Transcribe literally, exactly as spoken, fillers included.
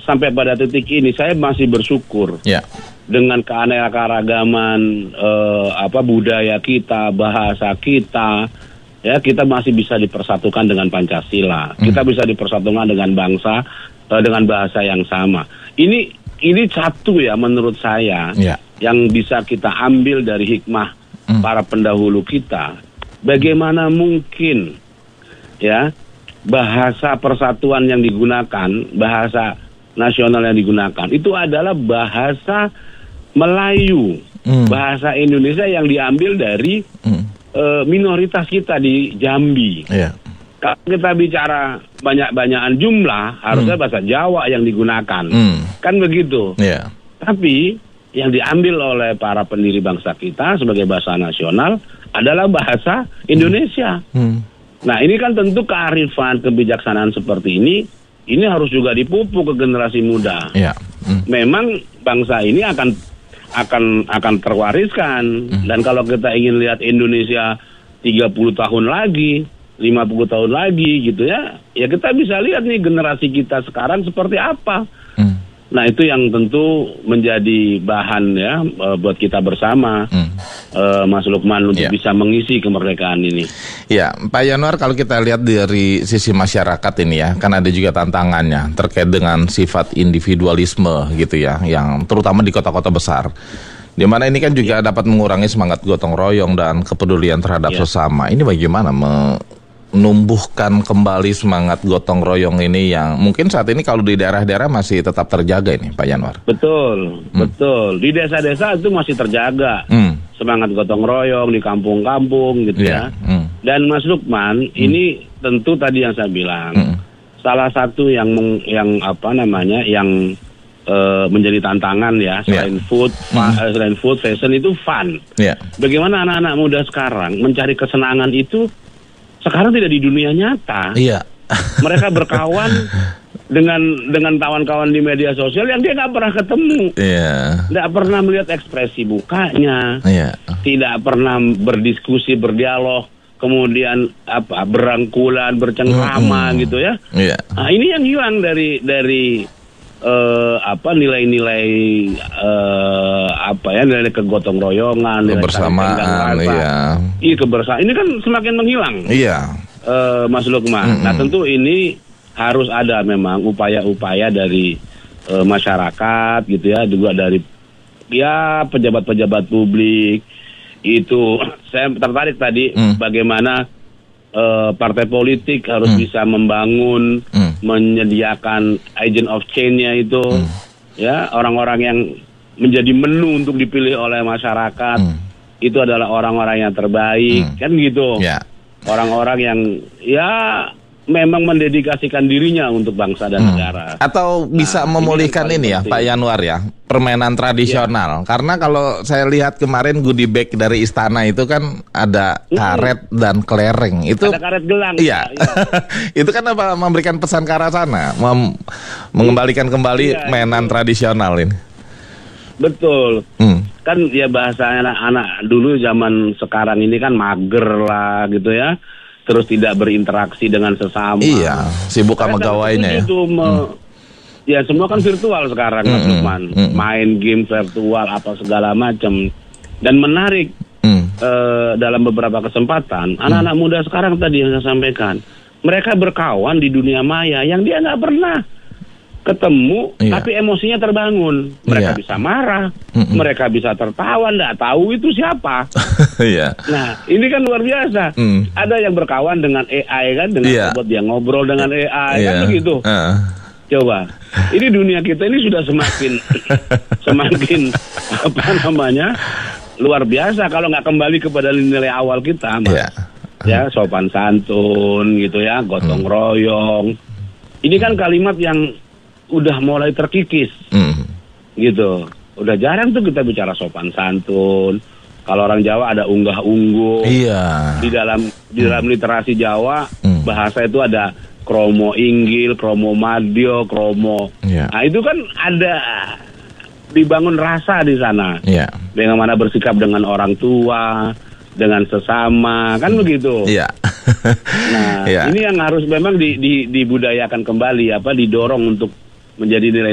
sampai pada titik ini saya masih bersyukur Ya. dengan keanekaragaman eh, apa budaya kita, bahasa kita, ya kita masih bisa dipersatukan dengan Pancasila. Hmm. Kita bisa dipersatukan dengan bangsa eh, dengan bahasa yang sama. Ini ini satu ya menurut saya Ya. yang bisa kita ambil dari hikmah Hmm. para pendahulu kita. Bagaimana mungkin ya bahasa persatuan yang digunakan, bahasa nasional yang digunakan itu adalah bahasa Melayu, Hmm. bahasa Indonesia yang diambil dari Hmm. uh, minoritas kita di Jambi. Ya. Kalau kita bicara banyak-banyakan jumlah, harusnya bahasa Jawa yang digunakan, Hmm. kan begitu. Ya. Tapi yang diambil oleh para pendiri bangsa kita sebagai bahasa nasional adalah bahasa Indonesia. Hmm. Nah, ini kan tentu kearifan, kebijaksanaan seperti ini, ini harus juga dipupuk ke generasi muda. Ya. Hmm. Memang bangsa ini akan akan akan terwariskan. Hmm. Dan kalau kita ingin lihat Indonesia tiga puluh tahun lagi, lima puluh tahun lagi gitu ya, ya kita bisa lihat nih generasi kita sekarang seperti apa. Hmm. Nah, itu yang tentu menjadi bahan ya uh, buat kita bersama, Hmm. uh, Mas Lukman, untuk Ya. bisa mengisi kemerdekaan ini. Ya, Pak Yanuar, kalau kita lihat dari sisi masyarakat ini ya, kan ada juga tantangannya terkait dengan sifat individualisme gitu ya, yang terutama di kota-kota besar. Di mana ini kan juga dapat mengurangi semangat gotong royong dan kepedulian terhadap Ya. sesama. Ini bagaimana menumbuhkan kembali semangat gotong royong ini yang mungkin saat ini kalau di daerah-daerah masih tetap terjaga ini, Pak Yanuar? Betul, betul. Di desa-desa itu masih terjaga Hmm. semangat gotong royong di kampung-kampung gitu Ya. ya. Hmm. Dan Mas Lukman, ini tentu tadi yang saya bilang, Hmm. salah satu yang meng- yang apa namanya, yang eh, menjadi tantangan ya, selain food, fa- eh, selain food, fashion itu fun. Ya. Bagaimana anak-anak muda sekarang mencari kesenangan itu sekarang tidak di dunia nyata. Iya. Mereka berkawan dengan dengan kawan-kawan di media sosial yang dia nggak pernah ketemu, Iya. nggak pernah melihat ekspresi mukanya, Iya. tidak pernah berdiskusi, berdialog, kemudian apa berangkulan, bercengkrama Mm-mm. gitu ya. Iya. Nah, ini yang hilang dari dari eh, apa nilai-nilai eh, apa ya nilai kegotong royongan, nilai Kebersamaan, saling tenggang rasa. iya. Ini kebersamaan. Ini kan semakin menghilang. Iya. Eh, Mas Lukman. Mm-mm. Nah, tentu ini harus ada memang upaya-upaya dari eh, masyarakat gitu ya, juga dari ya pejabat-pejabat publik. Itu saya tertarik tadi Mm. bagaimana eh, partai politik harus Mm. bisa membangun, Mm. menyediakan agent of change-nya itu, Mm. ya orang-orang yang menjadi menu untuk dipilih oleh masyarakat. Mm. Itu adalah orang-orang yang terbaik, Mm. kan gitu. Ya. Orang-orang yang ya memang mendedikasikan dirinya untuk bangsa dan Hmm. negara. Atau bisa Nah, memulihkan ini yang ini, ya paling Pak penting. Yanuar ya, permainan tradisional. Karena kalau saya lihat kemarin goodie bag dari istana itu kan ada karet dan kelereng. Itu Ada karet gelang. iya. Ya, Itu kan apa, memberikan pesan ke arah sana, mem- mengembalikan kembali Iya, mainan itu. tradisional ini. betul. Hmm. Kan ya bahasa anak-anak dulu zaman sekarang ini kan mager lah gitu ya. Terus tidak berinteraksi dengan sesama. Iya, sibuk sama Mereka gawainya ya. setuju me- Ya semua kan virtual sekarang, Mas Mm-mm, Lukman. mm-mm. Main game virtual apa segala macam. Dan menarik Hmm. eh, dalam beberapa kesempatan, anak-anak muda sekarang tadi yang saya sampaikan, mereka berkawan di dunia maya yang dia nggak pernah ketemu, Iya. tapi emosinya terbangun. Mereka Iya. bisa marah, Mm-mm. mereka bisa tertawa, nggak tahu itu siapa. Iya. Nah, ini kan luar biasa. Mm. Ada yang berkawan dengan A I kan, dengan Iya. robot dia ngobrol dengan A I kan Iya. begitu. Heeh. Coba, ini dunia kita ini sudah semakin semakin apa namanya luar biasa kalau nggak kembali kepada nilai awal kita, Mas. Iya. Ya, sopan santun gitu ya, gotong royong. Ini kan kalimat yang udah mulai terkikis Hmm. gitu. Udah jarang tuh kita bicara sopan santun. Kalau orang Jawa ada unggah-ungguh. Iya. Di dalam di dalam literasi Jawa Hmm. bahasa itu ada kromo inggil, kromo madyo, kromo. Iya. Nah, itu kan ada dibangun rasa di sana. Iya. Bagaimana bersikap dengan orang tua, dengan sesama, kan begitu. Iya. Nah, Iya. ini yang harus memang di, di, dibudayakan kembali, apa didorong untuk menjadi nilai